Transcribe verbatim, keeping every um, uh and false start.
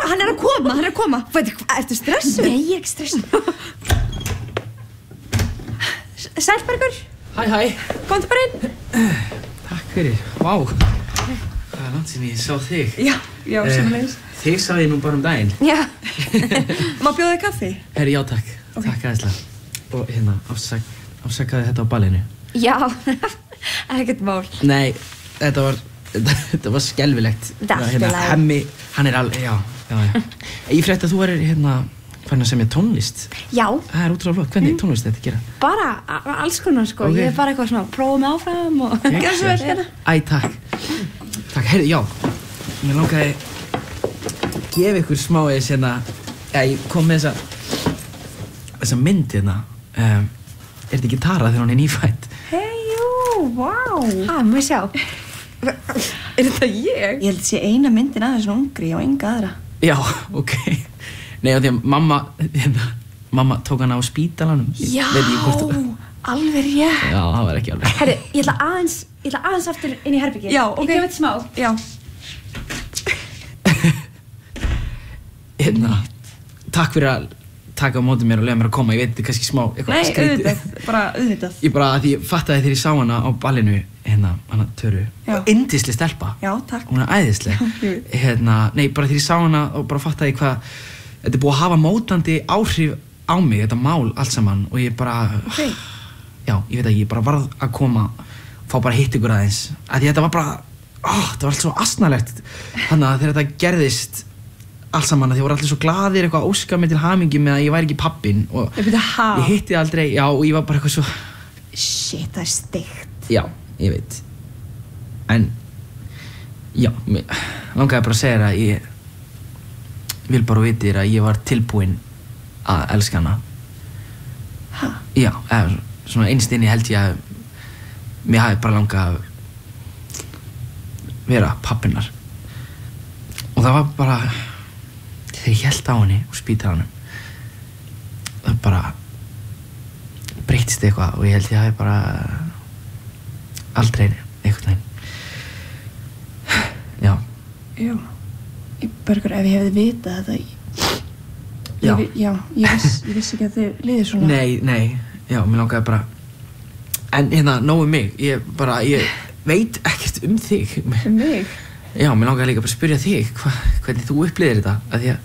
hann er að koma, hann er að koma. Veit, ertu stressuð? Nei, ég er ekki stressuð. Sælbergur? Hæ, hæ. Komdu bara inn. Takk fyrir. Vá. Hvað er langt sem ég sá þig? Já, já, sömuleiðis. Þig sá ég nú bara um daginn. Já. Má bjóða þig kaffi? Herri, já, takk. Okay. Takk aðeinslega. Og hérna, afsak, afsakaði þetta á ballinu. Já, ekkert mál. Nei, þetta var, þetta, þetta var skelfilegt. Þetta er allt í hérna, lagi. Hemmi, hann er alveg, já, já, já. Ég frétti að þú er, hérna, hvernig sem ég tónlist. Já. Það er útrúlega flott. Hvernig mm. tónlist þetta gera? Bara, alls konar, sko. Okay. Ég er bara eitthvað svona, prófa mig áfram og gera svo vel hérna. Æ, takk. Takk, herri, já. Mér langaði að gefa ykkur smá eða hérna, já, ég kom með þessa, þessa mynd hérna. Um, er þetta ekki Tara þegar hún er nýfædd? Hei, jú, vá. Hæ, má ég sjá. Er þetta ég? Ég held að sé eina myndin aðeins svona ungri og enga aðra. Já, ok. Nei, af því að mamma, hérna, mamma tók hana á spítalanum. Já, alveg rétt. Já, það var ekki alveg. Herri, ég ætla aðeins, ég ætla aðeins aftur inn í herbergi. Já, ok. Ég gef þetta smá. Já. Hérna, takk fyrir að taka á móti mér og lega mér að koma. Ég veit, þetta er kannski smá eitthvað skrítið. Nei, auðvitað, bara auðvitað. Ég bara, að ég fattaði þegar ég sá hana á ballinu, hérna, hana Töru. Já. Og yndisleg stelpa. Já, takk. Hún er æðisleg. Hérna, nei, bara þegar ég sá hana og bara fattaði hvað, þetta er búið að hafa mótandi áhrif á mig, þetta mál allt saman. Og ég bara, ok. Já, ég veit ekki, ég bara varð að koma, fá bara hitt ykkur aðeins. Að því þetta var bara, ó, þetta var allt svo asnalegt. Þannig að þegar þetta gerðist, allt saman, að þið voru allir svo glaðir, eitthvað óskar mig til hamingju með að ég væri ekki pabbinn og ég, ég hitti það aldrei, já, og ég var bara eitthvað svo shit, það er steikt. Já, ég veit en já, mér langaði bara að segja þér að ég vil bara vita þér að ég var tilbúinn að elska hana. Hæ? Já, eða svona einst inni held ég að mér hafi bara langað að vera pabbinnar og það var bara þegar ég hélt á henni og spítalanum það bara breyttist eitthvað og ég held ég hafi bara aldrei einhvern veginn. Já. Já. Bergur, ef ég hefði vitað þetta ég, Já. Ég, já, ég viss, ég vissi ekki að þið liðið svona. Nei, nei, já, mér langaði bara en hérna, nógu mig, ég bara, ég veit ekkert um þig. Um mig? Já, mér langaði líka bara að spyrja þig, hva, hvernig þú upplifðir þetta, að því að